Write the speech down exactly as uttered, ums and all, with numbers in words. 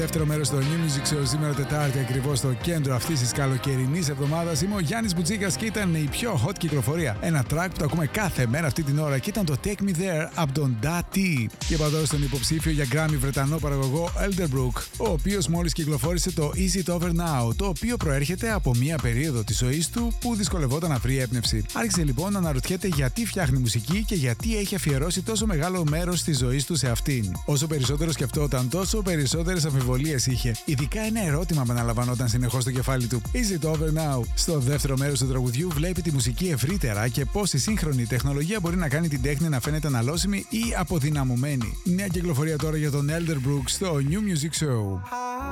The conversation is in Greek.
δεύτερο μέρος στο New Music Show σήμερα Τετάρτη, ακριβώς στο κέντρο αυτής της καλοκαιρινής εβδομάδας. Είμαι ο Γιάννης Μπουτζίκας και ήταν η πιο hot κυκλοφορία. Ένα track που το ακούμε κάθε μέρα αυτή την ώρα και ήταν το Take Me There από τον Da T. Και είπα τώρα στον υποψήφιο για Grammy Βρετανό παραγωγό Elderbrook, ο οποίος μόλις κυκλοφόρησε το Is It Over Now, το οποίο προέρχεται από μια περίοδο της ζωής του που δυσκολευόταν να βρει έμπνευση. Άρχισε λοιπόν να αναρωτιέται γιατί φτιάχνει μουσική και γιατί έχει αφιερώσει τόσο μεγάλο μέρος της ζωής του σε αυτήν. Όσο περισσότερο σκεφτόταν, τόσο περισσότερες αμφιβολίες είχε. Ειδικά ένα ερώτημα που αναλαμβανόταν συνεχώς στο κεφάλι του. Is it over now? Στο δεύτερο μέρος του τραγουδιού βλέπει τη μουσική ευρύτερα και πώς η σύγχρονη τεχνολογία μπορεί να κάνει την τέχνη να φαίνεται αναλώσιμη ή αποδυναμωμένη. Νέα κυκλοφορία τώρα για τον Elderbrook στο New Music Show.